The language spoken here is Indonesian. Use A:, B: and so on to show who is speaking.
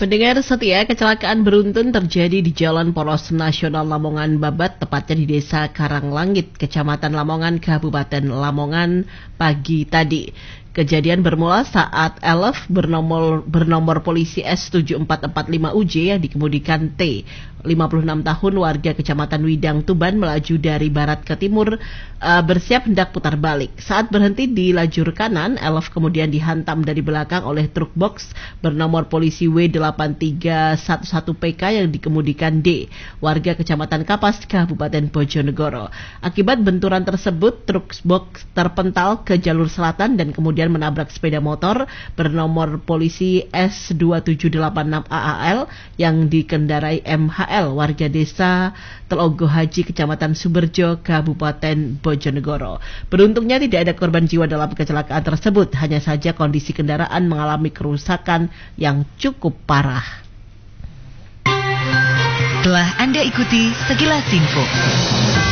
A: Pendengar setia, kecelakaan beruntun terjadi di Jalan Poros Nasional Lamongan Babat, tepatnya di Desa Karanglangit, Kecamatan Lamongan, Kabupaten Lamongan pagi tadi. Kejadian bermula saat Elf bernomor polisi S7445UJ yang dikemudikan T, 56 tahun, warga Kecamatan Widang Tuban, melaju dari barat ke timur bersiap hendak putar balik. Saat berhenti di lajur kanan, Elf kemudian dihantam dari belakang oleh truk box bernomor polisi W8311PK yang dikemudikan D, warga Kecamatan Kapas, Kabupaten Bojonegoro. Akibat benturan tersebut, truk box terpental ke jalur selatan dan kemudian menabrak sepeda motor bernomor polisi S2786AAL yang dikendarai MHL, warga desa Telogo Haji, Kecamatan Suberjo, Kabupaten Bojonegoro. Beruntungnya tidak ada korban jiwa dalam kecelakaan tersebut, hanya saja kondisi kendaraan mengalami kerusakan yang cukup parah.
B: Telah Anda ikuti Sekilas Info.